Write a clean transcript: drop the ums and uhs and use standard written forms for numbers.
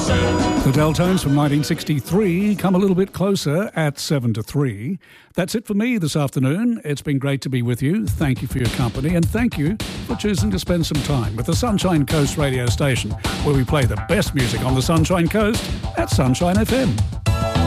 The Deltones from 1963 come a little bit closer at 7 to 3. That's it for me this afternoon. It's been great to be with you. Thank you for your company, and thank you for choosing to spend some time with the Sunshine Coast radio station, where we play the best music on the Sunshine Coast at Sunshine FM.